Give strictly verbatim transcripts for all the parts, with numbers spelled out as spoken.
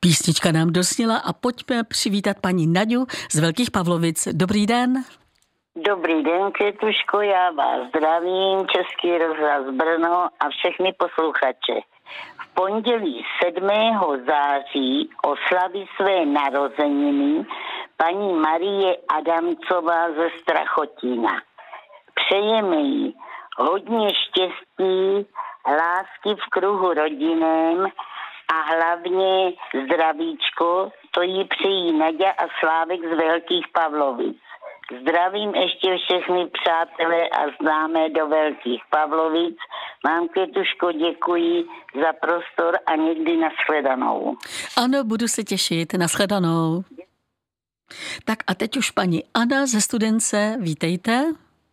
Písnička nám dosněla a pojďme přivítat paní Naďu z Velkých Pavlovic. Dobrý den. Dobrý den, Květuško, já vás zdravím, Český rozhlas Brno a všechny posluchače. V pondělí sedmého září oslaví své narozeniny paní Marie Adamcová ze Strachotína. Přejeme jí hodně štěstí, lásky v kruhu rodinném a hlavně zdravíčko, to jí přejí Naďa a Slávek z Velkých Pavlovic. Zdravím ještě všechny přátelé a známé do Velkých Pavlovic. Vám, Květuško, děkuji za prostor a někdy nashledanou. Ano, budu se těšit. Nashledanou. Tak a teď už paní Anna ze Studence. Vítejte.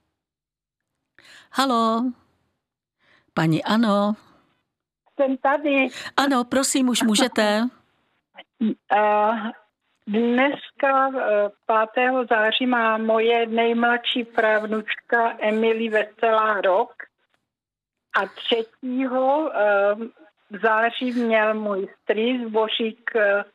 Haló. Paní Ano. Jsem tady. Ano, prosím, už můžete. Dneska pátého září má moje nejmladší pravnučka Emily Veselá rok a třetího září měl můj strýc Božík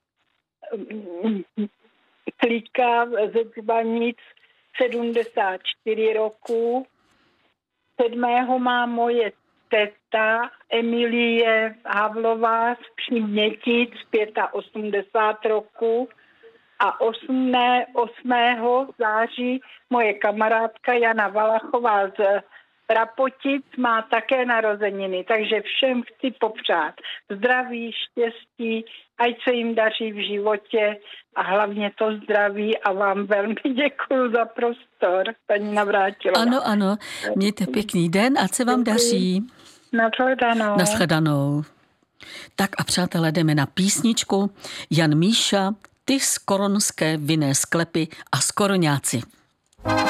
Klíka ze Džbanic sedmdesát čtyři roku. Sedmého má moje teta Emilie Havlová z Přímětic osmdesát pět roku a osmého září moje kamarádka Jana Valachová z Rapotic má také narozeniny, takže všem chci popřát zdraví, štěstí, ať se jim daří v životě a hlavně to zdraví a vám velmi děkuji za prostor, paní Navrátilová. Ano, ano, mějte pěkný den a se vám daří. Nashledanou. Nashledanou. Tak a přátelé, jdeme na písničku. Jan Míša, Ty z koronské vinné sklepy a skoroňáci.